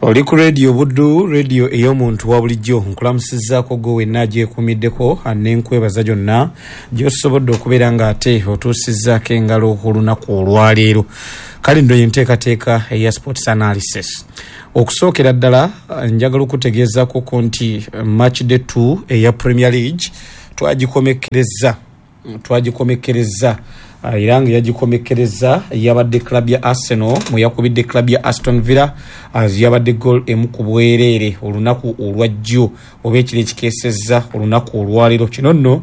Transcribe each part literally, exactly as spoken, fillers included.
Oli ku radio Buddu, radio ey'omuntu wa bulijjo nkulamusizzaako gwe wenna gyekumiddeko n'enkwebaza gyonna gy'osobodde okubeera ng'ate otuusizzaako engalo olunaku olwaleero. Kale nno yenteekateeka eya sports analysis. Okusookera ddala njagala okutegeezaako ko nti match day two eya Premier League twagikomekkerezza twagikomekkerezza era nga yagikomekkereza yabadde club ya Arsenal mu yakubidde club ya Aston Villa yabadde goal emu ku bwereere olunaku olwajjo oba ekiro ekikeesezza olunaku olwaleero. Kino nno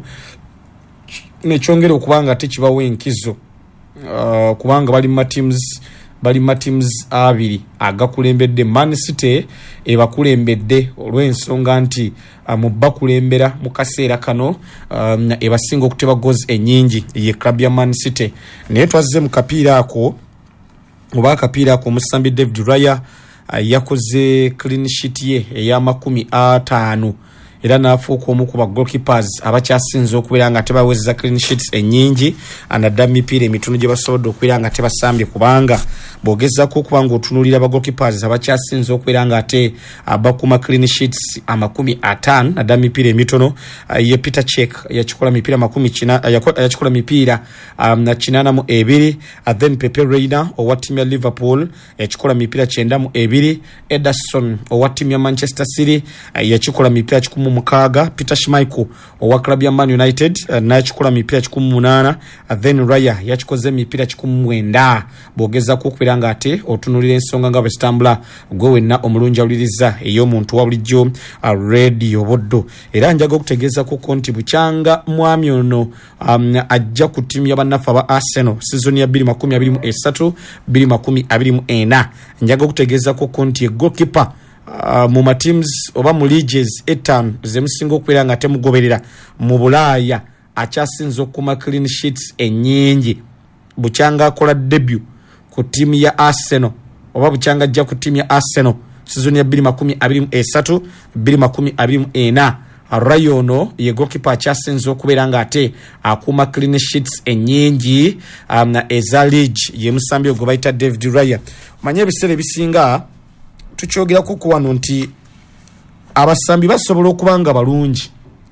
nekyongera okubanga tekibawo enkizo uh, kubanga bali ma teams bali ma teams abiri agakulembedde. Man City ebakulembedde olw'ensonga nti uh, mu bakulembera mu kaseera kano um, ebasinga okuteba goals ennyingi ye club ya Man City. Naye twazze mu kapiira ako oba akapiira ako Musambi David Raya uh, yakoze clean sheet ye ey'amakumi ataano era n'afuuka omu ku ba goalkeepers abakyasinze okubeera nga tebawezza clean sheets ennyingi anadda mipiira emitono gye basobodde okubeera nga tebasambye, kubanga bw'ogezaako okuba nga otunuulira ba goalkeepers abakyasinze okubeera nga ate bakuma clean sheets amakumi ataano nadda mipiira emitono uh, ye Peter Cech yakikola mipiira makumi kina yakikola mipiira um, kinaana mu ebiri uh, then Pepe Reina owa ttiimu ya Liverpool yakikola mipiira kyenda mu ebiri. Ederson owa ttiimu ya Manchester City uh, yakikola mipiira kikumu mukaaga. Peter Schmeichel owa club ya Man United uh, naye yakikola mipiira kikumu munaana uh, then Raya yakikoze mipiira kikumu mwenda. Bw'ogezaako okubeera nga ate otunuulira ensonga nga bwe zitambula gwe wenna omulungi awuliriza ey'omuntu wa bulijjo uh, radio Buddu. Era njaga okutegeezako ko nti bukyanga mwami ono um, ajja ku ttiimu y'abannaffe aba Arsenal season ya bbiri makumi abiri mu esatu bbiri makumi abiri mu ena. Njaga okutegeezako ko nti goalkeeper Uh, mu ma teams oba mu leagues ettaano zemusinga okubeera nga temugoberera mu Bulaaya akyasinza okuma clean sheets ennyingi. Bukyanga akola debut ku ttiimu ya Arsenal oba bukyanga ajja ku ttiimu ya Arsenal season ya bbiri makumi abiri mu esatu bbiri makumi abiri mu ena. Rayo ono ye goalkeeper akyasinza okubeera nga ate akuma clean sheets ennyingi um, eza league ye Musambi ogwe bayita David Raya. Manye ebiseera ebisinga tukyogerako ku wano nti abasambi basobola okuba nga balungi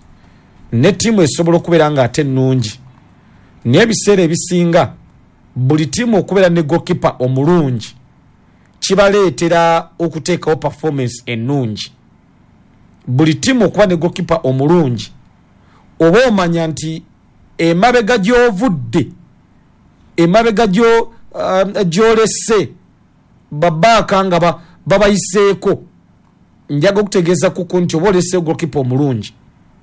ne ttiimu esobola okubeera nga ate ennungi, naye ebiseera ebisinga buli ttiimu okubeera ne goalkeeper omulungi kibaleetera okuteekawo performance ennungi. Buli ttiimu okuba ne goalkeeper omulungi oba omanya nti emabega gy'ovudde emabega gyo uh, gy'olese babaaka nga ba babayiseeko. Njaga okutegeeza kuko nti oba olese goalkeeper omulungi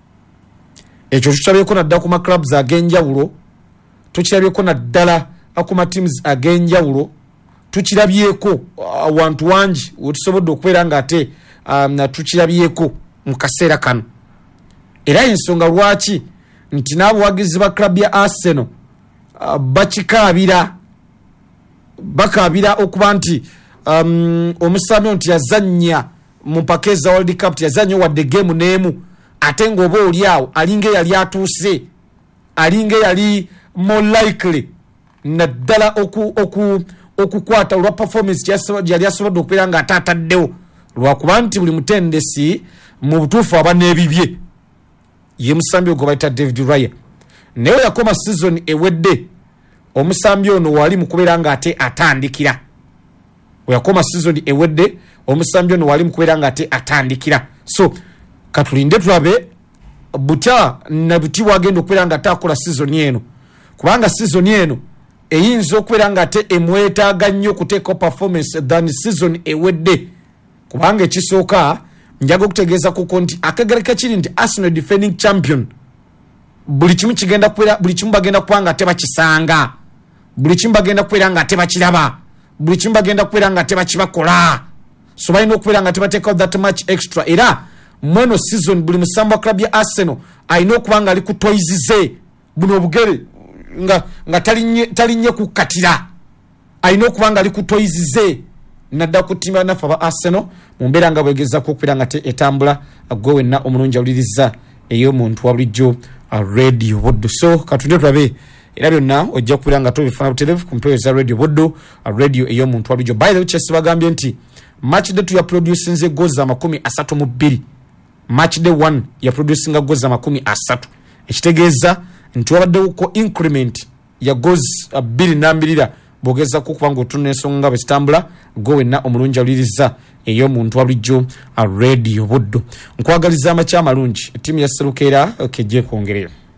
ekyo tukirabyeko naddala ku ma clubs ag'enjawulo, tukirabyeko naddala ku ma teams ag'enjawulo, tukirabyeko awantu uh, wangi wetusobodde okubeera nga ate um, tukirabyeko mu kaseera kano. Era ensonga lwaki nti n'abawagizi ba club ya Arsenal uh, bakikaabira bakaabira okuba nti Um, omusambi nti yazannya mu mpaka za World Cup yazannya wadde game n'emu ate ng'oba oli awo alinga yali atuuse alinga yali more likely naddala oku, oku, okukwata olwa performance yali asobodde okubeera nga ate ataddewo lwakuba nti buli mutendesi mu butuufu aba n'ebibye. Ye musambi ogwe bayita David Raya naye yakoma season ewedde omusambi ono wali mu kubeera nga ate atandikira yakoma season ewedde omusambi ono wali mu kubeera nga ate atandikira. So katulinde tulabe butya na buti wagenda okubeera nga ate akola season eno, kubanga season eno eyinza okubeera nga ate emwetaaga nnyo okuteeka performance than season ewedde. Kubanga ekisooka njaga okutegeeza kuko nti akagereka kiri nti Arsenal defending champion buli kimu kigenda kubeera buli kimu bagenda kuba nga ate bakisanga, buli kimu bagenda kubeera nga ate bakiraba, buli kimu bagenda kubeera nga tebakibakola. So balina okubeera nga tebateekawo that much extra. Era mweno season buli musambu wa club ya Arsenal alina okuba nga ali ku toys ze buno obugere nga, nga talinye, talinye kukatira, alina okuba nga ali ku toys ze nadda ku ttiimu y'abannaffe aba Arsenal mu mbeera nga bwegezaako okubeera nga etambula gwe wenna omulungi awuliriza ey'omuntu wa bulijjo radio Buddu. So katunde tulabe era byonna ojja kubeera nga tubifuna butereevu ku mpewo za radio Buddu radio ey'omuntu wa bulijjo. By the way, kyesi bagambye nti match day two ya producing ze goals amakumi asatu mu bbiri match day one ya producing goals amakumi asatu ekitegeeza nti wabadde uko increment ya goals bbiri nambirira bogeza kukubanga otunne ensonga bwezitambula gowenna omulungi awuliriza eyo muntu wabulijjo a radio buddo nkwagaliza amakyama malungi ettiimu ya Serukera kejje kwongerera